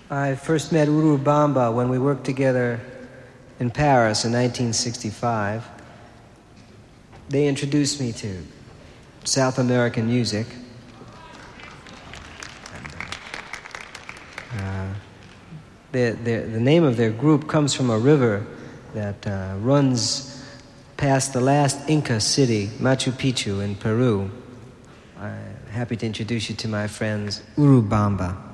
I first met Urubamba when we worked together in Paris in 1965. They introduced me to South American music. The name of their group comes from a river that runs past the last Inca city, Machu Picchu in Peru. I'm happy to introduce you to my friends Urubamba.